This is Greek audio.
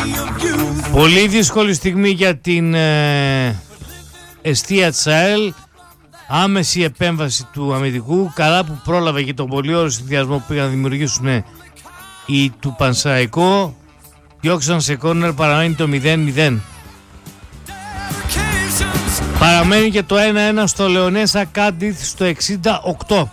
Πολύ δύσκολη στιγμή για την εστία της ΑΕΛ. Άμεση επέμβαση του αμυντικού. Καλά που πρόλαβε και τον πολύ ωραίο συνδυασμό που πήγαν να δημιουργήσουν οι του Πανσεραϊκού. Διώξαν σε κόρνερ, παραμένει το 0-0. Παραμένει και το 1-1 στο Λεωνέσα Κάντιθ στο 68.